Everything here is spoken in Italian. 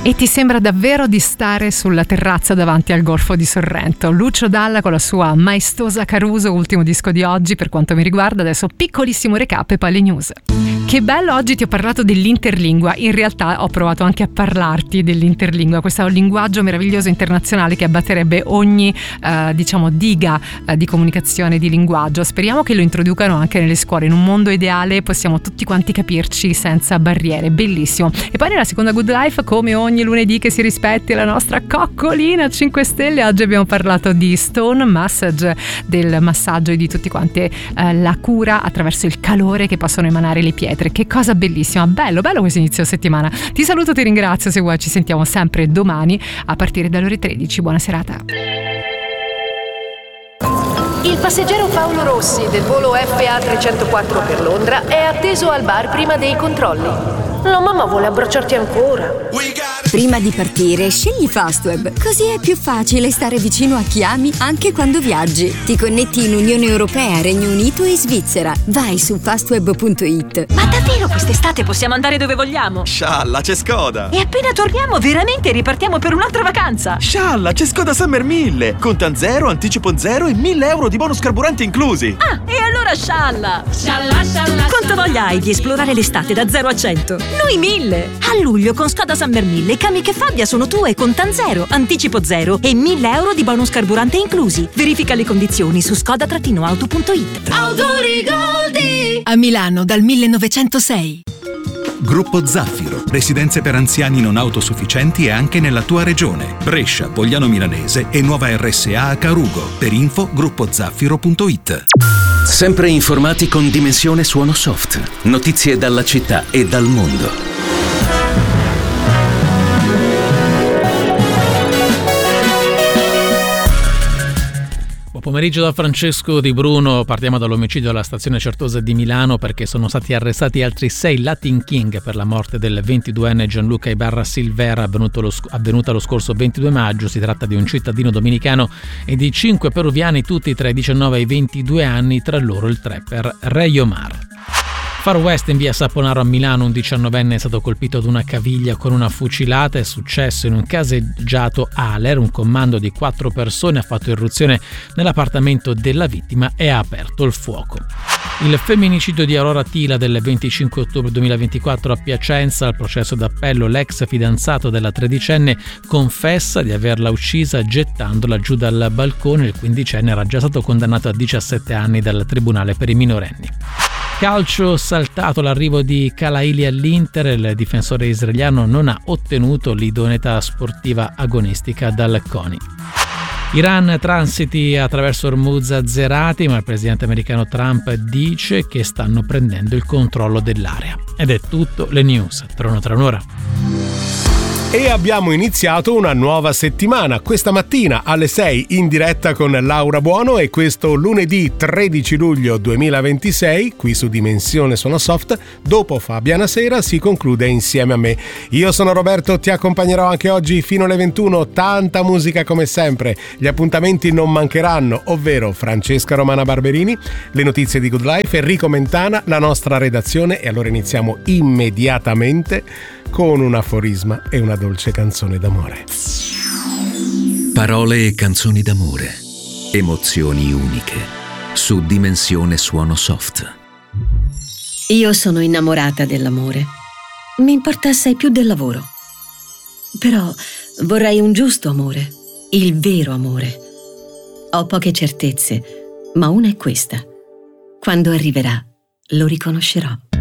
E ti sembra davvero di stare sulla terrazza davanti al Golfo di Sorrento. Lucio Dalla con la sua maestosa Caruso, ultimo disco di oggi per quanto mi riguarda. Adesso piccolissimo recap e poi le news. Che bello, oggi ti ho parlato dell'interlingua. In realtà ho provato anche a parlarti dell'interlingua, questo linguaggio meraviglioso internazionale che abbatterebbe ogni diga di comunicazione, di linguaggio. Speriamo che lo introducano anche nelle scuole. In un mondo ideale possiamo tutti quanti capirci senza barriere. Bellissimo. E poi nella seconda Good Life, come ogni lunedì che si rispetti la nostra coccolina 5 stelle, oggi abbiamo parlato di Stone Massage, del massaggio e di tutti quanti la cura attraverso il calore che possono emanare le pietre. Che cosa bellissima, bello questo inizio settimana. Ti saluto, ti ringrazio, se vuoi ci sentiamo sempre domani a partire dalle ore 13. Buona serata. Il passeggero Paolo Rossi del volo FA 304 per Londra è atteso al bar prima dei controlli. La mamma vuole abbracciarti ancora. Prima di partire, scegli Fastweb, così è più facile stare vicino a chi ami anche quando viaggi. Ti connetti in Unione Europea, Regno Unito e Svizzera. Vai su fastweb.it. Ma davvero quest'estate possiamo andare dove vogliamo? Scialla, c'è Skoda! E appena torniamo veramente ripartiamo per un'altra vacanza! Scialla, c'è Skoda Summer 1000! Contan zero, anticipo zero e 1.000 euro di bonus carburante inclusi! Ah, e allora scialla! Scialla! Quanto voglia hai di esplorare l'estate da 0 a 100? Noi 1000! A luglio con Skoda Summer 1000 Cami che Fabbia sono tue con Tanzero, anticipo zero e 1.000 euro di bonus carburante inclusi. Verifica le condizioni su skoda-auto.it. Autorigoldi a Milano dal 1906. Gruppo Zaffiro, residenze per anziani non autosufficienti anche nella tua regione. Brescia, Pogliano Milanese e nuova RSA a Carugo. Per info gruppozaffiro.it. Sempre informati con Dimensione Suono Soft. Notizie dalla città e dal mondo. Pomeriggio da Francesco Di Bruno. Partiamo dall'omicidio alla stazione Certosa di Milano, perché sono stati arrestati altri 6 Latin King per la morte del 22enne Gianluca Ibarra Silvera avvenuta lo scorso 22 maggio. Si tratta di un cittadino dominicano e di 5 peruviani, tutti tra i 19 e i 22 anni, tra loro il trapper Rey Omar. Far West in via Saponaro a Milano, un 19enne è stato colpito ad una caviglia con una fucilata. È successo in un caseggiato Aler. Un comando di 4 persone ha fatto irruzione nell'appartamento della vittima e ha aperto il fuoco. Il femminicidio di Aurora Tila del 25 ottobre 2024 a Piacenza. Al processo d'appello l'ex fidanzato della 13enne confessa di averla uccisa gettandola giù dal balcone. Il 15enne era già stato condannato a 17 anni dal Tribunale per i minorenni. Calcio saltato, l'arrivo di Kalaili all'Inter. Il difensore israeliano non ha ottenuto l'idoneità sportiva agonistica dal CONI. Iran transiti attraverso Hormuz azzerati, ma il presidente americano Trump dice che stanno prendendo il controllo dell'area. Ed è tutto, le news tornano tra un'ora. E abbiamo iniziato una nuova settimana, questa mattina alle 6 in diretta con Laura Buono, e questo lunedì 13 luglio 2026 qui su Dimensione Suono Soft, dopo Fabiana Sera, si conclude insieme a me. Io sono Roberto, ti accompagnerò anche oggi fino alle 21, tanta musica come sempre, gli appuntamenti non mancheranno, ovvero Francesca Romana Barberini, le notizie di Good Life, Enrico Mentana, la nostra redazione, e allora iniziamo immediatamente con un aforisma e una dolce canzone d'amore. Parole e canzoni d'amore. Emozioni uniche. Su Dimensione Suono Soft. Io sono innamorata dell'amore. Mi importa assai più del lavoro. Però vorrei un giusto amore, il vero amore. Ho poche certezze, ma una è questa. Quando arriverà, lo riconoscerò.